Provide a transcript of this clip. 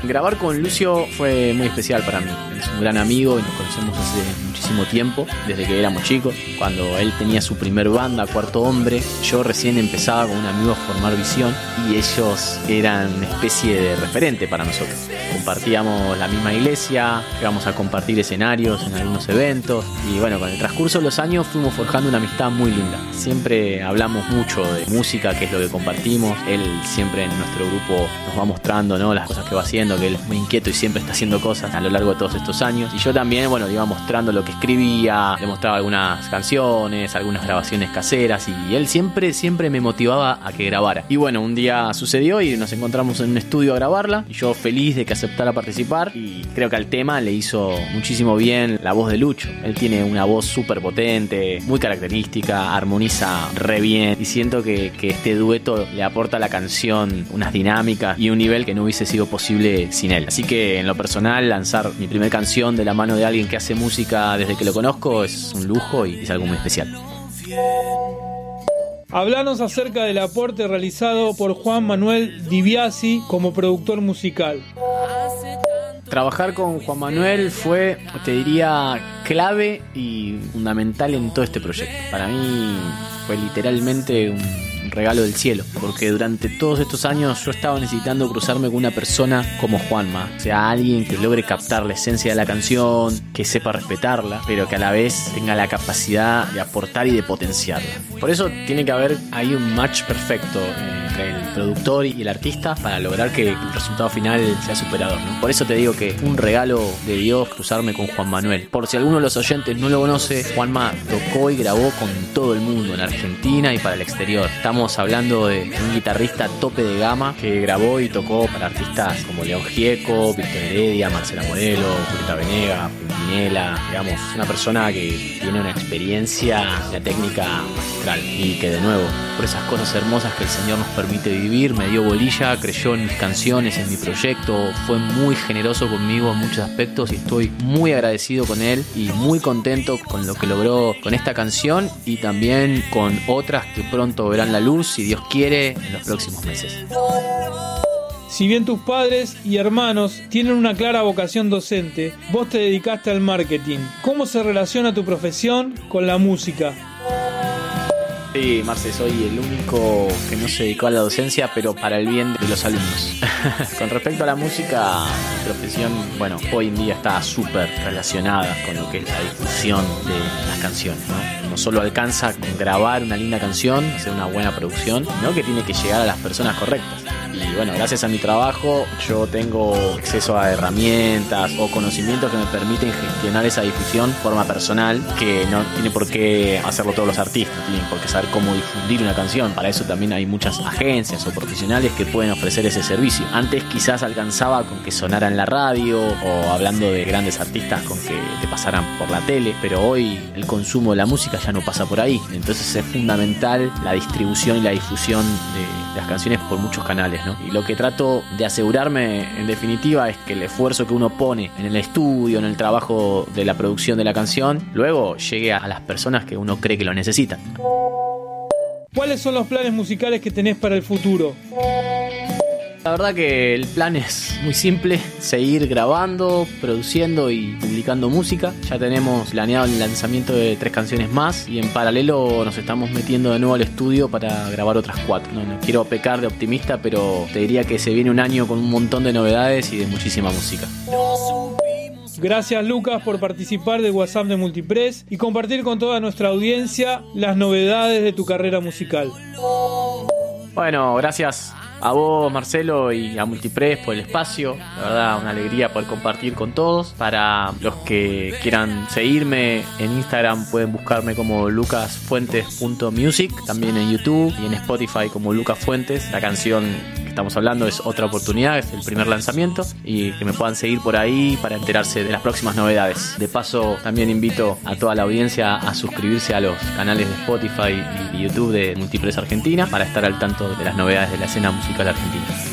Grabar con Lucio fue muy especial para mí. Él es un gran amigo y nos conocemos hace muchísimo tiempo, desde que éramos chicos. Cuando él tenía su primer banda, Cuarto Hombre, yo recién empezaba con un amigo a formar Visión y ellos eran una especie de referente para nosotros. Compartíamos la misma iglesia, íbamos a compartir escenarios en algunos eventos y bueno, con el transcurso de los años fuimos forjando una amistad muy linda. Siempre hablamos mucho de música, que es lo que compartimos. Él siempre en nuestro grupo nos va mostrando, ¿no?, las cosas que va haciendo, que él es muy inquieto y siempre está haciendo cosas a lo largo de todos estos años. Y yo también, bueno, le iba mostrando lo que escribía, le mostraba algunas canciones, algunas grabaciones caseras y él siempre me motivaba a que grabara. Y bueno, un día sucedió y nos encontramos en un estudio a grabarla y yo feliz de que aceptara participar y creo que al tema le hizo muchísimo bien la voz de Lucho. Él tiene una voz súper potente, muy característica, armoniza re bien y siento que este dueto le aporta a la canción unas dinámicas y un nivel que no hubiese sido posible sin él. Así que en lo personal, lanzar mi primera canción de la mano de alguien que hace música desde que lo conozco es un lujo y es algo muy especial. Hablanos acerca del aporte realizado por Juan Manuel Di Biasi como productor musical. Trabajar con Juan Manuel fue, te diría, clave y fundamental en todo este proyecto. Para mí fue literalmente un regalo del cielo, porque durante todos estos años yo estaba necesitando cruzarme con una persona como Juanma, o sea, alguien que logre captar la esencia de la canción, que sepa respetarla, pero que a la vez tenga la capacidad de aportar y de potenciarla. Por eso tiene que haber ahí un match perfecto entre el productor y el artista para lograr que el resultado final sea superador, ¿no? Por eso te digo que un regalo de Dios cruzarme con Juan Manuel. Por si alguno de los oyentes no lo conoce, Juanma tocó y grabó con todo el mundo en Argentina y para el exterior. Estamos hablando de un guitarrista tope de gama que grabó y tocó para artistas como León Gieco, Víctor Heredia, Marcela Morelo, Julieta Venegas, Pimpinela. Digamos, una persona que tiene una experiencia, una técnica magistral y que de nuevo, por esas cosas hermosas que el Señor nos permite vivir, me dio bolilla, creyó en mis canciones, en mi proyecto, fue muy generoso conmigo en muchos aspectos y estoy muy agradecido con él y muy contento con lo que logró con esta canción y también con otras que pronto verán la luz, si Dios quiere, en los próximos meses. Si bien tus padres y hermanos tienen una clara vocación docente, vos te dedicaste al marketing. ¿Cómo se relaciona tu profesión con la música? Sí, Marce, soy el único que no se dedicó a la docencia, pero para el bien de los alumnos. Con respecto a la música, mi profesión, bueno, hoy en día está súper relacionada con lo que es la difusión de las canciones, ¿no? No solo alcanza con grabar una linda canción, hacer una buena producción, sino que tiene que llegar a las personas correctas. Y bueno, gracias a mi trabajo yo tengo acceso a herramientas o conocimientos que me permiten gestionar esa difusión de forma personal, que no tiene por qué hacerlo todos los artistas, tienen por qué saber cómo difundir una canción. Para eso también hay muchas agencias o profesionales que pueden ofrecer ese servicio. Antes quizás alcanzaba con que sonara en la radio o hablando de grandes artistas con que te pasaran por la tele, pero hoy el consumo de la música ya no pasa por ahí. Entonces es fundamental la distribución y la difusión de las canciones por muchos canales, ¿no? Y lo que trato de asegurarme en definitiva es que el esfuerzo que uno pone en el estudio, en el trabajo de la producción de la canción, luego llegue a las personas que uno cree que lo necesitan. ¿Cuáles son los planes musicales que tenés para el futuro? La verdad que el plan es muy simple, seguir grabando, produciendo y publicando música. Ya tenemos planeado el lanzamiento de 3 canciones más y en paralelo nos estamos metiendo de nuevo al estudio para grabar otras 4. No quiero pecar de optimista, pero te diría que se viene un año con un montón de novedades y de muchísima música. Gracias, Lucas, por participar del WhatsApp de Multipress y compartir con toda nuestra audiencia las novedades de tu carrera musical. Bueno, gracias a vos, Marcelo, y a Multipress por el espacio. La verdad, una alegría poder compartir con todos. Para los que quieran seguirme en Instagram, pueden buscarme como lucasfuentes.music, también en YouTube y en Spotify como Lucas Fuentes. La canción que estamos hablando es Otra Oportunidad, es el primer lanzamiento, y que me puedan seguir por ahí para enterarse de las próximas novedades. De paso, también invito a toda la audiencia a suscribirse a los canales de Spotify y YouTube de Multipress Argentina para estar al tanto de las novedades de la escena musical argentina.